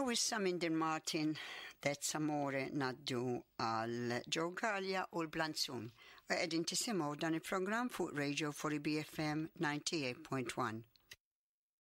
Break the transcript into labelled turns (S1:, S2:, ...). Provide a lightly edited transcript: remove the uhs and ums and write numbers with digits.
S1: U issa minn Dean Martin, That's Amore naddu għal Joe Gallia u l-Blanzun. U għedin tisimaw dan il-program fuq Radio 4BFM 98.1.